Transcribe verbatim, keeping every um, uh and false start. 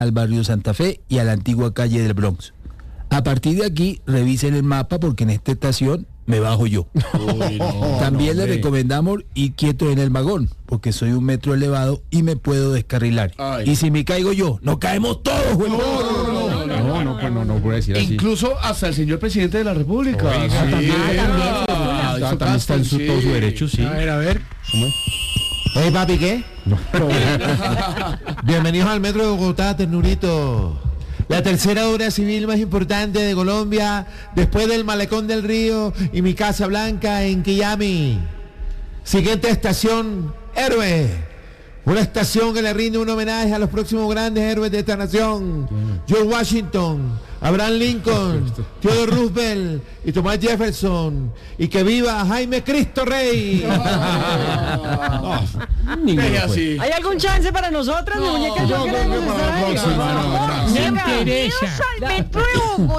al barrio Santa Fe y a la antigua calle del Bronx. A partir de aquí, revisen el mapa porque en esta estación me bajo yo. Uy, no, También no, les hombre. recomendamos ir quieto en el vagón, porque soy un metro elevado y me puedo descarrilar. Ay. Y si me caigo yo, no caemos todos, güey. No, no, no, No, no, pues no, no puede decir así. Incluso hasta el señor presidente de la República. Oiga, Sí, también. ah, Ah, hizo también está en su, casting, todo su sí. derecho, sí. A ver, a ver. Hey, papi, ¿qué? Bienvenidos al Metro de Bogotá, ternurito. La tercera obra civil más importante de Colombia, después del Malecón del Río y mi Casa Blanca en Quillami. Siguiente estación, Héroe. Una estación que le rinde un homenaje a los próximos grandes héroes de esta nación. George Washington, Abraham Lincoln, Theodore Roosevelt y Thomas Jefferson. Y que viva Jaime Cristo Rey. Ninguno Deje fue. así. ¿Hay algún chance para nosotras, mi muñeca? Yo yo creo queremos que para la estar ahí. próxima, no, Vamos, gracias. venga. Me interesa. Bienvenidos al Metro de Bogotá.